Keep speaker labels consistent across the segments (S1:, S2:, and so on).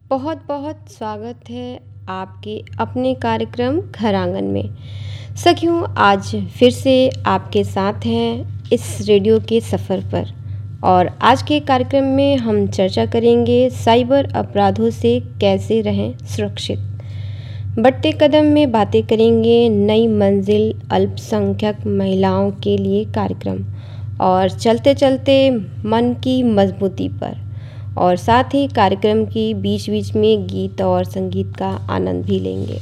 S1: बहुत बहुत स्वागत है आपके अपने कार्यक्रम घर आंगन में। सखियों, आज फिर से आपके साथ हैं इस रेडियो के सफ़र पर। और आज के कार्यक्रम में हम चर्चा करेंगे साइबर अपराधों से कैसे रहें सुरक्षित। बढ़ते कदम में बातें करेंगे नई मंजिल अल्पसंख्यक महिलाओं के लिए कार्यक्रम और चलते चलते मन की मजबूती पर। और साथ ही कार्यक्रम की बीच बीच में गीत और संगीत का आनंद भी लेंगे।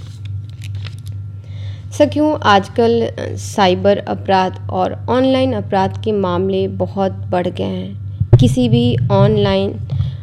S1: सखियों, आजकल साइबर अपराध और ऑनलाइन अपराध के मामले बहुत बढ़ गए हैं। किसी भी ऑनलाइन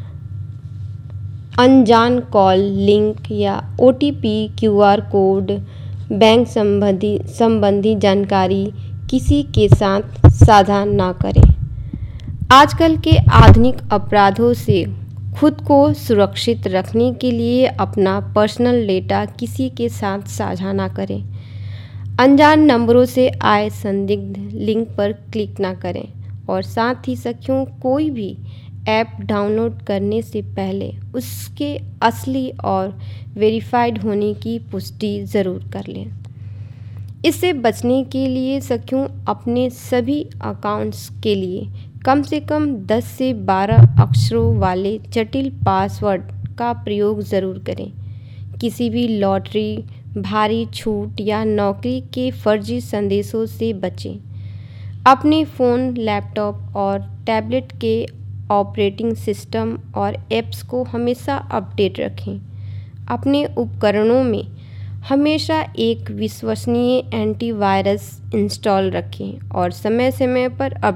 S1: अनजान कॉल, लिंक या OTP, QR कोड, बैंक संबंधी जानकारी किसी के साथ साझा ना करें। आजकल के आधुनिक अपराधों से खुद को सुरक्षित रखने के लिए अपना पर्सनल डेटा किसी के साथ साझा ना करें। अनजान नंबरों से आए संदिग्ध लिंक पर क्लिक ना करें। और साथ ही सखियों, कोई भी ऐप डाउनलोड करने से पहले उसके असली और वेरीफाइड होने की पुष्टि ज़रूर कर लें। इससे बचने के लिए सखियों, अपने सभी अकाउंट्स के लिए कम से कम 10 से 12 अक्षरों वाले जटिल पासवर्ड का प्रयोग ज़रूर करें। किसी भी लॉटरी, भारी छूट या नौकरी के फर्जी संदेशों से बचें। अपने फ़ोन, लैपटॉप और टैबलेट के ऑपरेटिंग सिस्टम और ऐप्स को हमेशा अपडेट रखें। अपने उपकरणों में हमेशा एक विश्वसनीय एंटीवायरस इंस्टॉल रखें और समय समय पर